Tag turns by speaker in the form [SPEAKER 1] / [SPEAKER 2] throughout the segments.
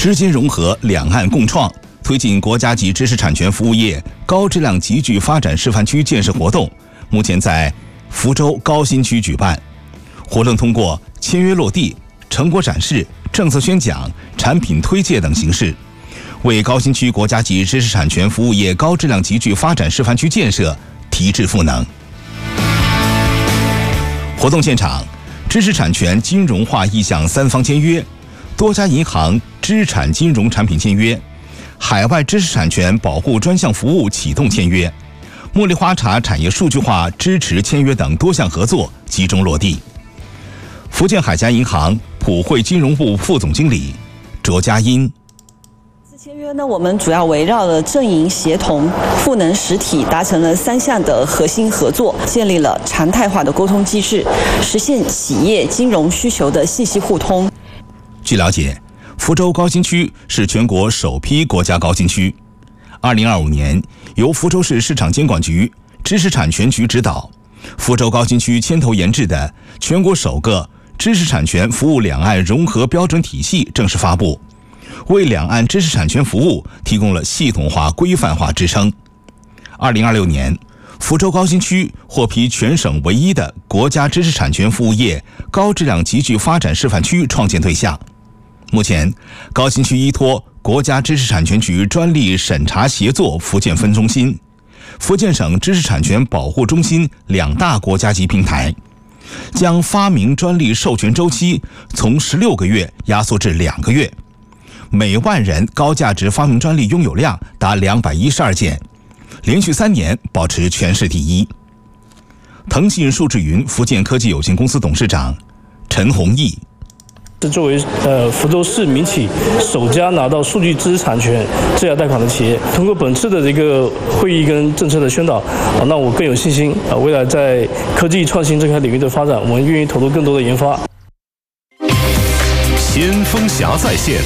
[SPEAKER 1] 资金融合，两岸共创，推进国家级知识产权服务业高质量集聚发展示范区建设活动，目前在福州高新区举办。活动通过签约落地、成果展示、政策宣讲、产品推介等形式，为高新区国家级知识产权服务业高质量集聚发展示范区建设提质赋能。活动现场，知识产权金融化意向3方签约，多家银行知产金融产品签约，海外知识产权保护专项服务启动签约，茉莉花茶产业数据化支持签约等多项合作集中落地。福建海峡银行普惠金融部副总经理卓佳音。
[SPEAKER 2] 签约呢，我们主要围绕了正营协同、赋能实体，达成了3项的核心合作，建立了常态化的沟通机制，实现企业金融需求的信息互通。
[SPEAKER 1] 据了解，福州高新区是全国首批国家高新区。2025年，由福州市市场监管局、知识产权局指导，福州高新区牵头研制的全国首个知识产权服务两岸融合标准体系正式发布，为两岸知识产权服务提供了系统化、规范化支撑。2026年，福州高新区获批全省唯一的国家知识产权服务业高质量集聚发展示范区创建对象。目前，高新区依托国家知识产权局专利审查协作福建分中心、福建省知识产权保护中心2大国家级平台，将发明专利授权周期从16个月压缩至2个月，每万人高价值发明专利拥有量达212件，连续3年保持全市第一。腾讯数智云福建科技有限公司董事长陈宏毅。
[SPEAKER 3] 是作为福州市民企首家拿到数据知识产权质押贷款的企业，通过本次的这个会议跟政策的宣导，那我更有信心未来在科技创新这块领域的发展，我们愿意投入更多的研发。
[SPEAKER 4] 先锋侠在线。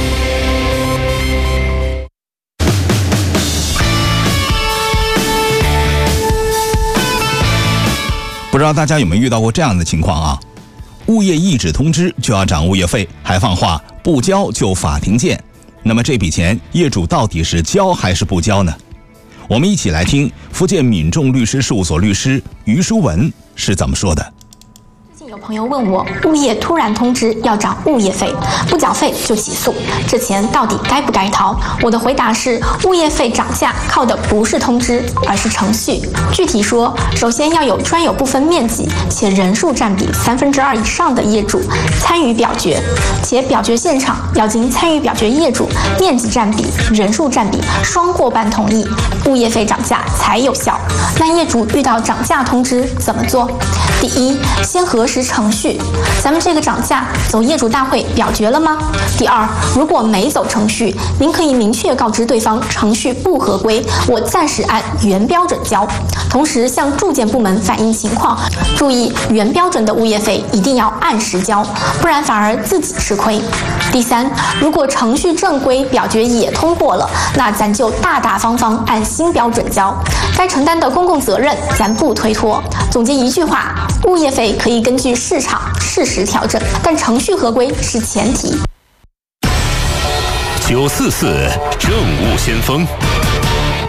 [SPEAKER 1] 不知道大家有没有遇到过这样的情况啊？物业一纸通知就要涨物业费，还放话不交就法庭见。那么这笔钱业主到底是交还是不交呢？我们一起来听福建闽众律师事务所律师于淑文是怎么说的。
[SPEAKER 5] 有朋友问我，物业突然通知要涨物业费，不缴费就起诉，这钱到底该不该掏？我的回答是，物业费涨价靠的不是通知，而是程序。具体说，首先要有专有部分面积且人数占比2/3以上的业主参与表决，且表决现场要经参与表决业主面积占比、人数占比双过半同意，物业费涨价才有效。那业主遇到涨价通知怎么做？第一，先核实程序，咱们这个涨价走业主大会表决了吗？第二，如果没走程序，您可以明确告知对方程序不合规，我暂时按原标准交，同时向住建部门反映情况，注意原标准的物业费一定要按时交，不然反而自己吃亏。第三，如果程序正规表决也通过了，那咱就大大方方按新标准交，该承担的公共责任咱不推脱。总结一句话，物业费可以根据市场适时调整，但程序合规是前提。
[SPEAKER 4] 944政务先锋。